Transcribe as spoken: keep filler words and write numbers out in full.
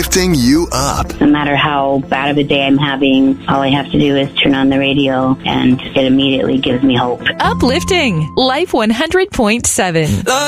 lifting you up. No matter how bad of a day I'm having, all I have to do is turn on the radio and it immediately gives me hope. Uplifting Life one hundred point seven.